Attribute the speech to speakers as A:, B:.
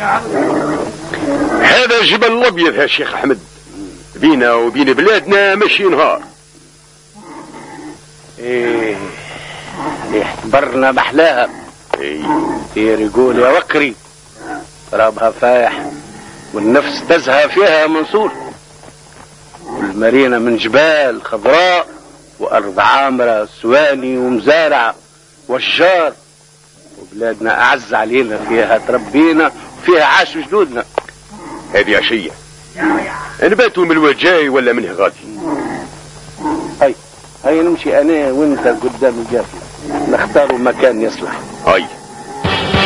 A: هذا الجبل الابيض يا شيخ احمد، بينا وبين بلادنا ماشي نهار.
B: ايه يحتبرنا بحلاها. طير يقول يا وكري ترابها فايح والنفس تزهى فيها منصور، والمارينا من جبال خضراء وارض عامرة سواني ومزارع وشجار، وبلادنا اعز علينا فيها تربينا وفيها عاش جدودنا.
A: هذه عشية نباتوا من الوجاي ولا منه غادي؟
B: هاي نمشي انا وانت قدام الجافي نختاروا مكان يصلح.
A: هاي